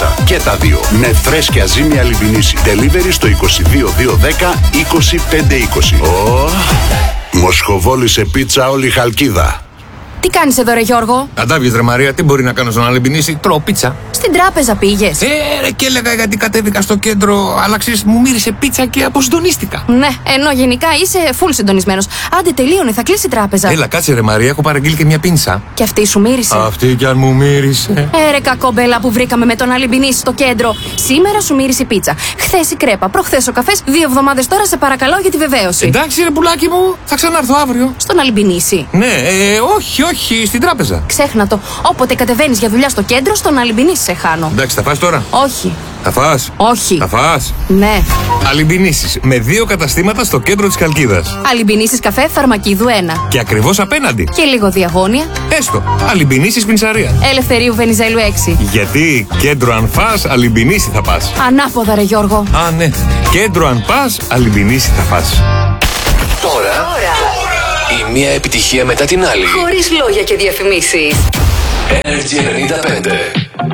πίτσα. Και τα δύο. Με φρέσκια ζύμη Αλιμπινίση. Delivery στο 22210 20520. Μοσχοβόλη σε πίτσα όλη η Χαλκίδα. Τι κάνεις εδώ, ρε Γιώργο? Αντάβιες, ρε Μαρία, τι μπορεί να κάνω στον Αλιμπινίση? Τρώω πίτσα. Στην τράπεζα πήγες? Ρε, και έλεγα γιατί κατέβηκα στο κέντρο, αλλά ξέρεις, μου μύρισε πίτσα και αποσυντονίστηκα. Ναι, ενώ γενικά είσαι full συντονισμένος. Άντε, τελείωνε, θα κλείσει η τράπεζα. Έλα, κάτσε, ρε Μαρία, έχω παραγγείλει και μια πίνσα. Και αυτή σου μύρισε? Αυτή κι αν μου μύρισε. Ρε κακόμπελα που βρήκαμε με τον Αλιμπινίση στο κέντρο. Σήμερα σου μύρισε η πίτσα. Χθες η κρέπα, προχθές ο καφές. 2 εβδομάδες τώρα σε παρακαλώ για τη βεβαίωση. Εντάξει, ρε πουλάκι μου, θα ξανάρθω αύριο. Στον Αλιμπινίση? Ναι, όχι, στην τράπεζα. Ξέχνα το. Όποτε κατεβαίνεις για δουλειά στο κέντρο, στον Αλιμπινίση σε χάνω. Εντάξει, θα φας τώρα? Όχι. Θα φας? Όχι. Θα φας? Ναι. Αλιμπινίσεις με 2 καταστήματα στο κέντρο της Χαλκίδας. Αλιμπινίσεις καφέ Φαρμακίδου 1. Και ακριβώς απέναντι. Και λίγο διαγώνια. Έστω. Αλιμπινίσεις πινσαρία. Ελευθερίου Βενιζέλου 6. Γιατί κέντρο αν φας, Αλιμπινίση θα πας. Ανάποδα, ρε Γιώργο. Α, ναι. Κέντρο αν πας, Αλιμπινίση θα πας. Τώρα η μία επιτυχία μετά την άλλη. Χωρίς λόγια και διαφημίσεις. Energy 95.